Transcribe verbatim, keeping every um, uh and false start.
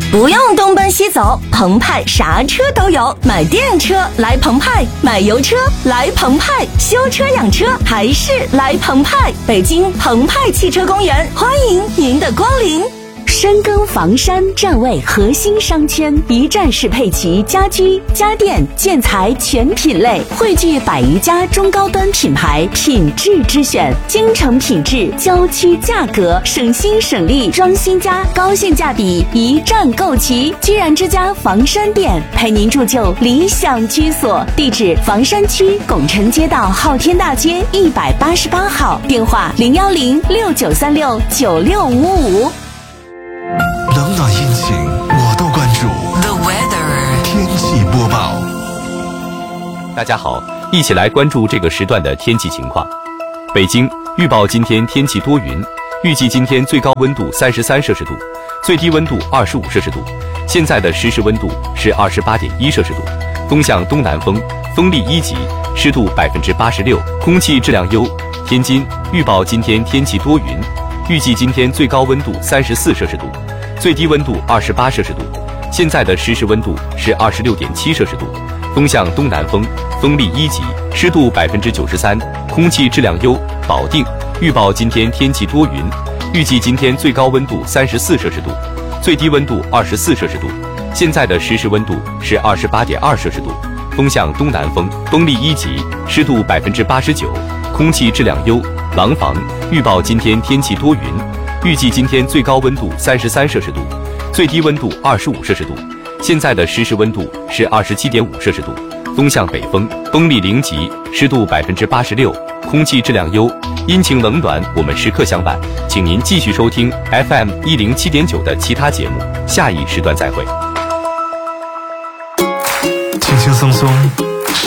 不用东奔西走，澎湃啥车都有。买电车来澎湃，买油车来澎湃，修车养车还是来澎湃。北京澎湃汽车公园，欢迎您的光临。深耕房山站位核心商圈，一站式配齐家居、家电、建材全品类，汇聚百余家中高端品牌，品质之选，京城品质，郊区价格，省心省力，装新家，高性价比，一站购齐。居然之家房山店陪您铸就理想居所，地址房山区拱辰街道昊天大街一百八十八号，电话零幺零六九三六九六五五。 冷暖阴晴我都关注。 The weather 天气播报。 大家好，一起来关注这个时段的天气情况。北京预报今天天气多云，预计今天最高温度三十三摄氏度，最低温度二十五摄氏度。现在的实时温度是二十八点一摄氏度，风向东南风，风力一级，湿度百分之八十六，空气质量优。天津预报今天天气多云，预计今天最高温度三十四摄氏度，最低温度二十八摄氏度。现在的实时温度是二十六点七摄氏度，风向东南风，风力一级，湿度百分之九十三，空气质量优。保定预报今天天气多云，预计今天最高温度三十四摄氏度，最低温度二十四摄氏度。现在的实时温度是二十八点二摄氏度，风向东南风，风力一级，湿度百分之八十九，空气质量优。廊坊预报今天天气多云，预计今天最高温度三十三摄氏度，最低温度二十五摄氏度。现在的实时温度是二十七点五摄氏度，风向北风，风力零级，湿度百分之八十六，空气质量优。阴晴冷暖，我们时刻相伴。请您继续收听 F M 一零七点九的其他节目，下一时段再会。 轻轻松松，